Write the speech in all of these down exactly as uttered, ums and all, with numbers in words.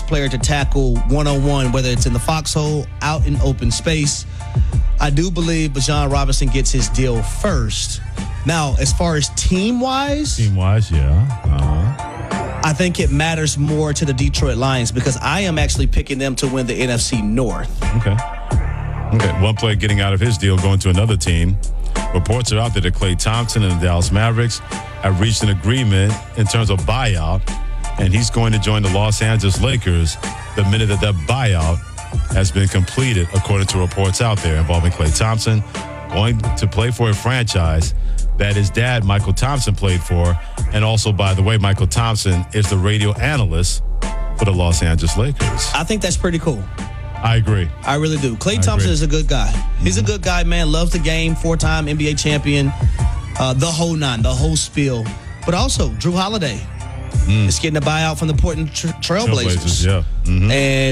best player to tackle one-on-one, whether it's in the foxhole, out in open space. I do believe Bijan Robinson gets his deal first. Now, as far as team-wise, team-wise, yeah, uh-huh. I think it matters more to the Detroit Lions because I am actually picking them to win the N F C North. Okay. Okay. One player getting out of his deal, going to another team. Reports are out there that Klay Thompson and the Dallas Mavericks have reached an agreement in terms of buyout, and he's going to join the Los Angeles Lakers the minute that that buyout has been completed, according to reports out there involving Klay Thompson going to play for a franchise that his dad, Michael Thompson, played for. And also, by the way, Michael Thompson is the radio analyst for the Los Angeles Lakers. I think that's pretty cool. I agree. I really do. Klay I Thompson agree. is a good guy. He's mm-hmm. a good guy, man. Loves the game. Four-time N B A champion. Uh, the whole nine, the whole spiel. But also, Drew Holiday mm. is getting a buyout from the Portland tra- Trailblazers. Trailblazers, yeah. Mm-hmm.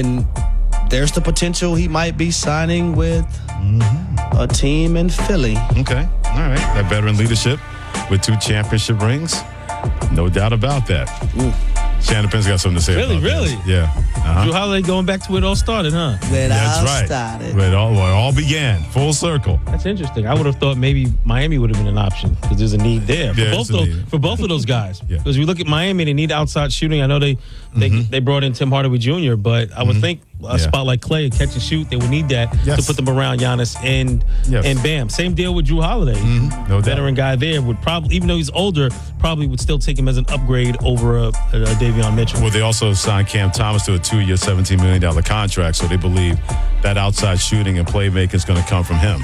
And there's the potential he might be signing with mm-hmm. a team in Philly. Okay. All right. That veteran leadership with two championship rings. No doubt about that. Ooh. Shannon Penn's got something to say really, about really? This. Yeah. Uh-huh. Drew Holiday going back to where it all started, huh? Where it That's all right. started. Where it all, where it all began. Full circle. That's interesting. I would have thought maybe Miami would have been an option because there's a need there for Yeah, both it's a those need. for both of those guys. Yeah. Because we look at Miami, they need outside shooting. I know they they, Mm-hmm. they brought in Tim Hardaway Junior, but I would Mm-hmm. think a Yeah. spot like Clay, catch and shoot, they would need that Yes. to put them around Giannis and Yes. and Bam. Same deal with Drew Holiday. Mm-hmm. No doubt. Veteran guy there would probably, even though he's older, probably would still take him as an upgrade over a, a, a Davion Mitchell. Well, they also signed Cam Thomas to a two-year, seventeen million dollars contract, so they believe that outside shooting and playmaking is going to come from him.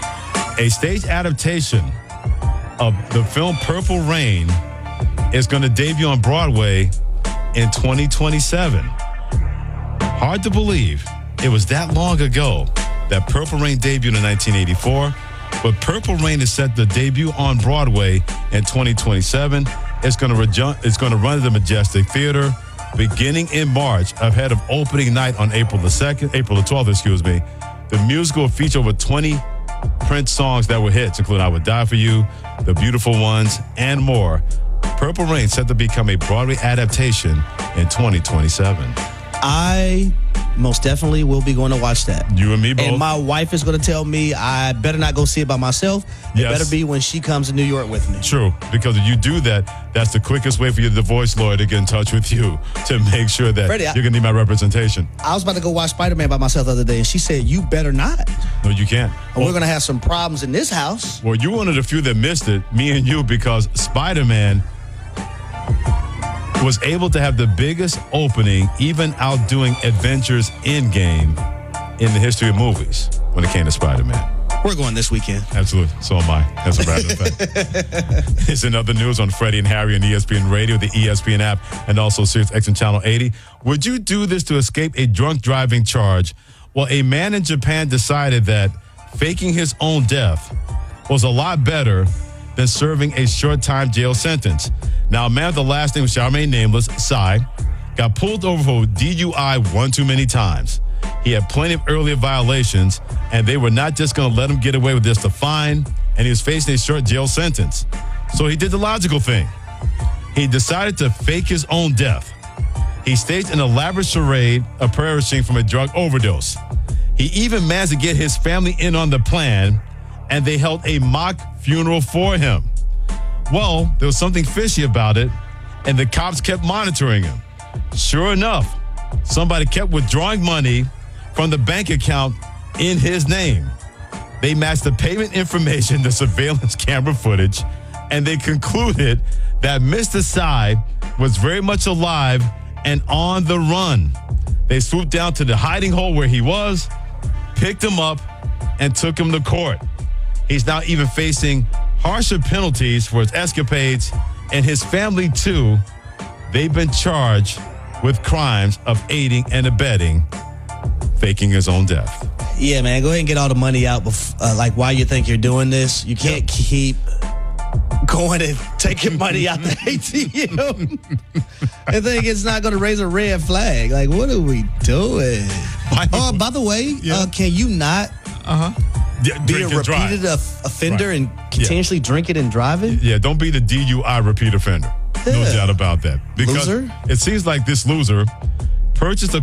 A stage adaptation of the film Purple Rain is going to debut on Broadway in twenty twenty-seven. Hard to believe it was that long ago that Purple Rain debuted in nineteen eighty-four, but Purple Rain is set to debut on Broadway in twenty twenty-seven. It's going to reju- it's going to run at the Majestic Theater beginning in March, ahead of opening night on April the second, April the twelfth, excuse me. The musical will feature over twenty Prince songs that were hits, including I Would Die For You, The Beautiful Ones, and more. Purple Rain set to become a Broadway adaptation in twenty twenty-seven. I most definitely will be going to watch that. You and me both. And my wife is going to tell me I better not go see it by myself. It Yes. better be when she comes to New York with me. True, because if you do that, that's the quickest way for your divorce lawyer to get in touch with you to make sure that Freddie, I- you're going to need my representation. I was about to go watch Spider-Man by myself the other day, and she said, you better not. No, you can't. Or we're going to have some problems in this house. Well, you one of the few that missed it, me and you, because Spider-Man was able to have the biggest opening, even outdoing Avengers Endgame in the history of movies when it came to Spider-Man. We're going this weekend. Absolutely. So am I, as a matter of fact. It's in other news on Freddie and Harry and E S P N Radio, the E S P N app, and also Sirius X M Channel eighty. Would you do this to escape a drunk driving charge? Well, a man in Japan decided that faking his own death was a lot better than serving a short-time jail sentence. Now, a man with the last name shall remain nameless, Sai, got pulled over for D U I one too many times. He had plenty of earlier violations, and they were not just going to let him get away with just a fine, and he was facing a short jail sentence. So he did the logical thing. He decided to fake his own death. He staged an elaborate charade of perishing from a drug overdose. He even managed to get his family in on the plan, and they held a mock funeral for him. Well, there was something fishy about it, and the cops kept monitoring him. Sure enough, somebody kept withdrawing money from the bank account in his name. They matched the payment information to surveillance camera footage, and they concluded that Mister Sai was very much alive and on the run. They swooped down to the hiding hole where he was, picked him up, and took him to court. He's now even facing harsher penalties for his escapades, and his family, too. They've been charged with crimes of aiding and abetting faking his own death. Yeah, man, go ahead and get all the money out bef- uh, like while you think you're doing this. You can't yep. keep going and taking money out the A T M and think it's not going to raise a red flag. Like, what are we doing? Oh, by the way, yeah. uh, can you not uh-huh. be a repeated of- offender right. and continuously yeah. drink it and drive it? Yeah, don't be the D U I repeat offender. Yeah. No doubt about that. Because loser? It seems like this loser purchased a